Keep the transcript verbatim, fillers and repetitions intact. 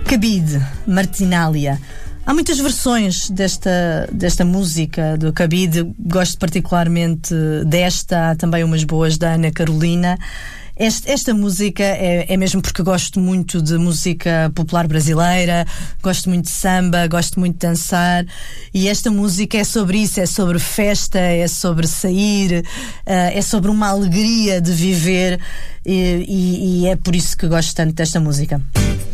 Cabide, Martinália. Há muitas versões desta, desta música do Cabide. Gosto particularmente desta. Há também umas boas da Ana Carolina. Esta, esta música é, é mesmo porque gosto muito de música popular brasileira, gosto muito de samba, gosto muito de dançar, e esta música é sobre isso, é sobre festa, é sobre sair, uh, é sobre uma alegria de viver, e, e, e é por isso que gosto tanto desta música.